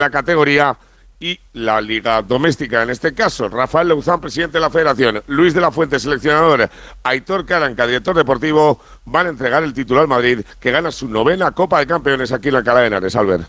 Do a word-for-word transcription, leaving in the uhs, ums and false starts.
la categoría y la Liga Doméstica. En este caso, Rafael Leuzán, presidente de la Federación, Luis de la Fuente, seleccionador, Aitor Caranca, director deportivo, van a entregar el título al Madrid, que gana su novena Copa de Campeones aquí en la Alcalá de Henares, Albert.